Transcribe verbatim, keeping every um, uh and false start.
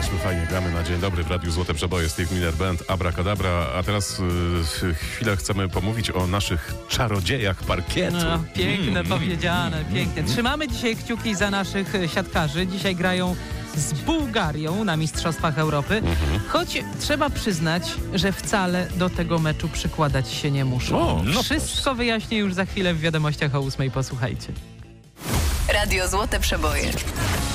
my fajnie gramy na dzień dobry w Radiu Złote Przeboje, Steve Miller Band, Abracadabra, a teraz y, chwilę chcemy pomówić o naszych czarodziejach parkietu. No, piękne Mm. powiedziane, pięknie. Trzymamy dzisiaj kciuki za naszych siatkarzy. Dzisiaj grają z Bułgarią na Mistrzostwach Europy, Mhm. choć trzeba przyznać, że wcale do tego meczu przykładać się nie muszą. O, no Wszystko wyjaśnię już za chwilę w wiadomościach o ósmej, posłuchajcie. Radio Złote Przeboje.